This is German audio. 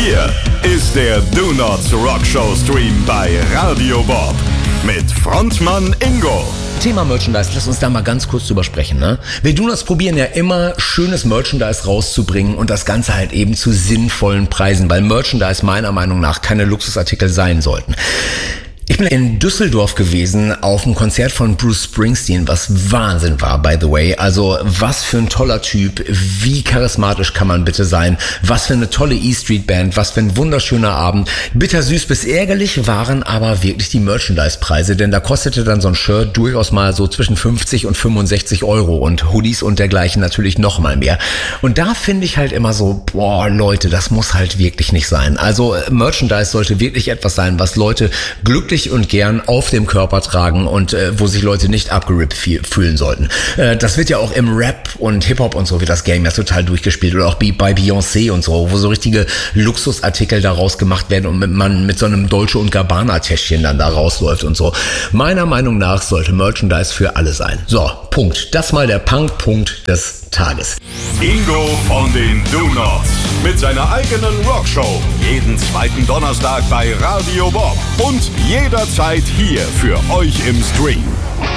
Hier ist der Do Nots Rock Show Stream bei Radio Bob mit Frontmann Ingo. Thema Merchandise, lass uns da mal ganz kurz drüber sprechen, ne? Wir Donuts probieren ja immer, schönes Merchandise rauszubringen und das Ganze halt eben zu sinnvollen Preisen, weil Merchandise meiner Meinung nach keine Luxusartikel sein sollten. Ich bin in Düsseldorf gewesen auf einem Konzert von Bruce Springsteen, was Wahnsinn war, by the way. Also was für ein toller Typ, wie charismatisch kann man bitte sein, was für eine tolle E-Street-Band, was für ein wunderschöner Abend. Bittersüß bis ärgerlich waren aber wirklich die Merchandise-Preise, denn da kostete dann so ein Shirt durchaus mal so zwischen 50 und 65 Euro und Hoodies und dergleichen natürlich noch mal mehr. Und da finde ich halt immer so, boah Leute, das muss halt wirklich nicht sein. Also Merchandise sollte wirklich etwas sein, was Leute glücklich und gern auf dem Körper tragen und wo sich Leute nicht abgerippt fühlen sollten. Das wird ja auch im Rap und Hip-Hop und so wird das Game ja total durchgespielt oder auch bei Beyoncé und so, wo so richtige Luxusartikel daraus gemacht werden und man mit so einem Dolce & Gabbana-Täschchen dann da rausläuft und so. Meiner Meinung nach sollte Merchandise für alle sein. So, Punkt. Das mal der Punk-Punkt des Tages. Ingo von den Do Nots mit seiner eigenen Rockshow. Jeden zweiten Donnerstag bei Radio Bob und jederzeit hier für euch im Stream.